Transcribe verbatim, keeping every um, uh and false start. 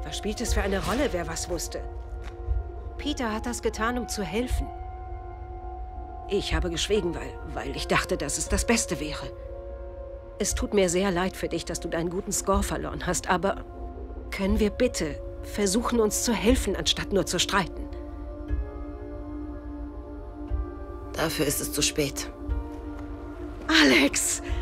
Was spielt es für eine Rolle, wer was wusste? Peter hat das getan, um zu helfen. Ich habe geschwiegen, weil, weil ich dachte, dass es das Beste wäre. Es tut mir sehr leid für dich, dass du deinen guten Score verloren hast, aber können wir bitte versuchen, uns zu helfen, anstatt nur zu streiten? Dafür ist es zu spät. Alex!